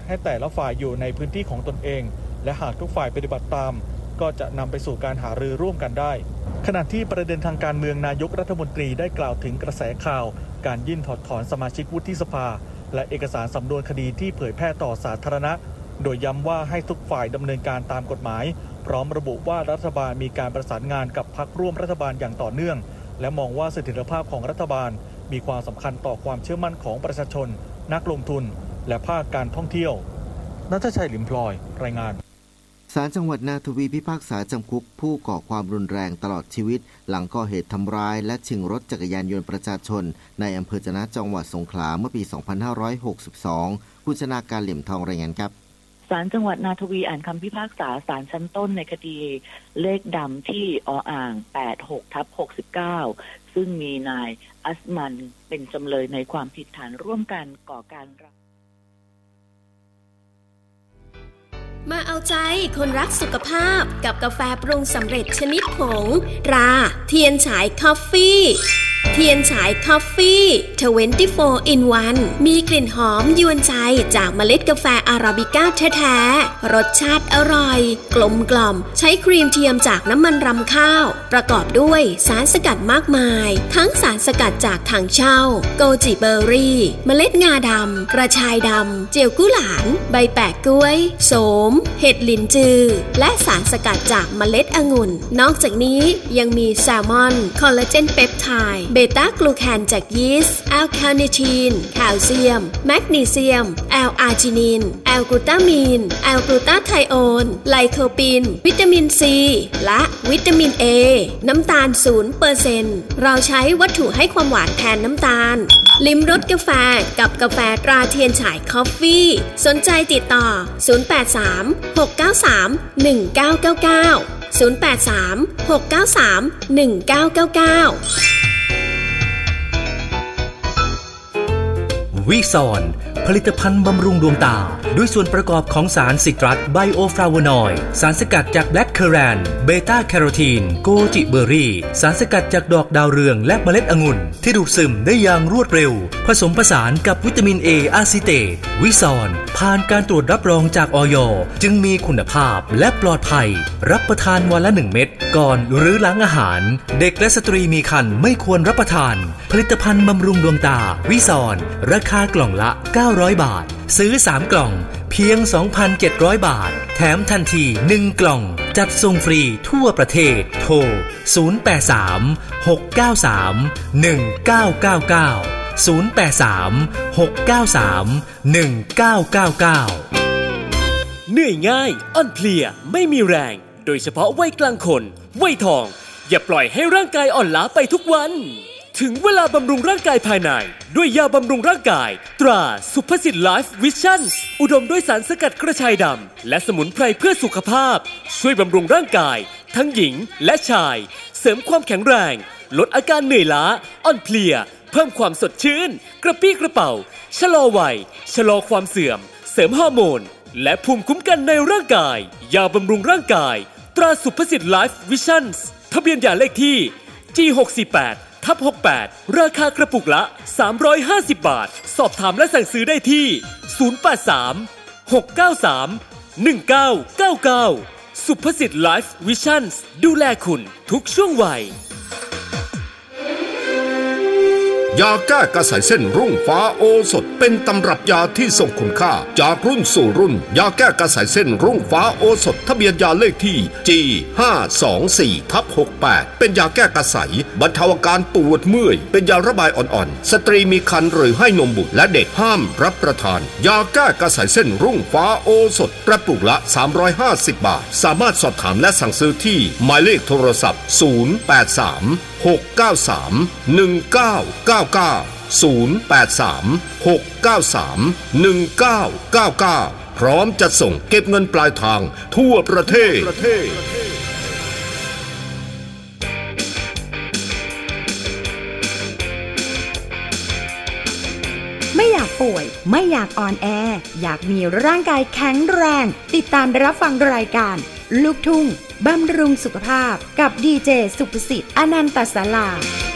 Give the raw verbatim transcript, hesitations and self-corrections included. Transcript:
ให้แต่ละฝ่ายอยู่ในพื้นที่ของตนเองและหากทุกฝ่ายปฏิบัติตามก็จะนำไปสู่การหารือร่วมกันได้ขณะที่ประเด็นทางการเมืองนายกรัฐมนตรีได้กล่าวถึงกระแสข่าวการยื่นถอดถอนสมาชิกวุฒิสภาและเอกสารสำนวนคดีที่เผยแพร่ต่อสาธารณะโดยย้ำว่าให้ทุกฝ่ายดำเนินการตามกฎหมายพร้อมระบุว่ารัฐบาลมีการประสานงานกับพรรคร่วมรัฐบาลอย่างต่อเนื่องและมองว่าเสถียรภาพของรัฐบาลมีความสำคัญต่อความเชื่อมั่นของประชาชนนักลงทุนและภาคการท่องเที่ยวณัฐชัย ลิมพลอยรายงานศาลจังหวัดนาทวีพิพากษาจำคุกผู้ก่อความรุนแรงตลอดชีวิตหลังก่อเหตุทำร้ายและชิงรถจักรยานยนต์ประชาชนในอำเภอจะนะจังหวัดสงขลาเมื่อปี สองพันห้าร้อยหกสิบสอง คุณชนาการเหลี่ยมทองรายงานครับศาลจังหวัดนาทวีอ่านคำพิพากษาศาลชั้นต้นในคดีเลขดำที่ออ่าง แปดหกทับหกสิบเก้า ซึ่งมีนายอัสมันเป็นจำเลยในความผิดฐานร่วมกันก่อการมาเอาใจคนรักสุขภาพกับกาแฟปรุงสำเร็จชนิดผงตราเทียนฉายคอฟฟี่เทียนฉายคอฟฟี่ยี่สิบสี่ อิน วัน มีกลิ่นหอมยวนใจจากเมล็ดกาแฟอาราบิก้าแท้ๆรสชาติอร่อยกลมกล่อมใช้ครีมเทียมจากน้ำมันรำข้าวประกอบด้วยสารสกัดมากมายทั้งสารสกัดจากถังเช่าโกจิเบอร์รี่เมล็ดงาดำกระชายดำเจียวกุหลาบใบแปะกล้วยโสมเห็ดหลินจือและสารสกัดจากเมล็ดองุ่นนอกจากนี้ยังมีแซลมอนคอลลาเจนเปปไทด์เบต้ากลูแคนจากยีสต์แอลคาเนทีนแคลเซียมแมกนีเซียมแอลอาร์จินินแอลกลูตามีนแอลกลูตาไทโอนไลโคปินวิตามินซีและวิตามินเอน้ำตาล ศูนย์เปอร์เซ็นต์ เราใช้วัตถุให้ความหวานแทนน้ำตาลลิ้มรสกาแฟกับกาแฟตราเทียนฉายคอฟฟี่สนใจติดต่อศูนย์ แปด สาม หก เก้า สาม หนึ่ง เก้า เก้า เก้า ศูนย์ แปด สาม หก เก้า สาม หนึ่ง เก้า เก้า เก้าวิซอนผลิตภัณฑ์บำรุงดวงตาด้วยส่วนประกอบของสารซิตรัสไบโอฟลาโวนอยด์สารสกัดจากแบล็คเคอแรนเบต้าแคโรทีนโกจิเบอร์รี่สารสกัดจากดอกดาวเรืองและเมล็ดองุ่นที่ดูดซึมได้อย่างรวดเร็วผสมผสานกับวิตามินเออะซิเตตวิซอนผ่านการตรวจรับรองจากอย.จึงมีคุณภาพและปลอดภัยรับประทานวันละหนึ่งเม็ดก่อนหรือหลังอาหารเด็กและสตรีมีครรภ์ไม่ควรรับประทานผลิตภัณฑ์บำรุงดวงตาวิซอนราคากล่องละเก้าร้อยบาทซื้อสามกล่องเพียง สองพันเจ็ดร้อย บาทแถมทันทีหนึ่งกล่องจัดส่งฟรีทั่วประเทศโทรศูนย์ แปด สาม หก เก้า สาม หนึ่ง เก้า เก้า เก้า ศูนย์ แปด สาม หก เก้า สาม หนึ่ง เก้า เก้า เก้าเหนื่อยง่ายอ่อนเพลียไม่มีแรงโดยเฉพาะวัยกลางคนวัยทองอย่าปล่อยให้ร่างกายอ่อนล้าไปทุกวันถึงเวลาบำรุงร่างกายภายในด้วยยาบำรุงร่างกายตราสุภสิทธิ์ไลฟ์วิชั่นอุดมด้วยสารสกัดกระชายดำและสมุนไพรเพื่อสุขภาพช่วยบำรุงร่างกายทั้งหญิงและชายเสริมความแข็งแรงลดอาการเหนื่อยล้าอ่อนเพลียเพิ่มความสดชื่นกระปี้กระเป๋าชะลอวัยชะลอความเสื่อมเสริมฮอร์โมนและภูมิคุ้มกันในร่างกายยาบำรุงร่างกายตราสุภสิทธิ์ไลฟ์วิชั่นทะเบียนยาเลขที่ จี หก สี่ แปด ทับ หกแปด ราคากระปุกละสามร้อยห้าสิบบาทสอบถามและสั่งซื้อได้ที่ศูนย์ แปด สาม หก เก้า สาม หนึ่ง เก้า เก้า เก้าสุภสิทธิ์ไลฟ์วิชั่นดูแลคุณทุกช่วงวัยยาแก้กระสายเส้นรุ่งฟ้าโอสถเป็นตำรับยาที่ทรงคุณค่าจากรุ่นสู่รุ่นยาแก้กระสายเส้นรุ่งฟ้าโอสถทะเบียนยาเลขที่ จี ห้า สอง สี่ ทับ หกแปด เป็นยาแก้กระสายบรรเทาอาการปวดเมื่อยเป็นยาระบายอ่อนๆสตรีมีครรภ์หรือให้นมบุตรและเด็กห้ามรับประทานยาแก้กระสายเส้นรุ่งฟ้าโอสถกระปุกละสามร้อยห้าสิบบาทสามารถสอบถามและสั่งซื้อที่หมายเลขโทรศัพท์ศูนย์ แปด สาม หก เก้า สาม หนึ่ง เก้า เก้า เก้า ศูนย์ แปด สาม หก เก้า สาม หนึ่ง เก้า เก้า เก้าพร้อมจะส่งเก็บเงินปลายทางทั่วประเทศไม่อยากป่วยไม่อยากอ่อนแออยากมีร่างกายแข็งแรงติดตามรับฟังรายการลูกทุ่งบำรุงสุขภาพกับดีเจสุภสิทธิ์อนันตศาลา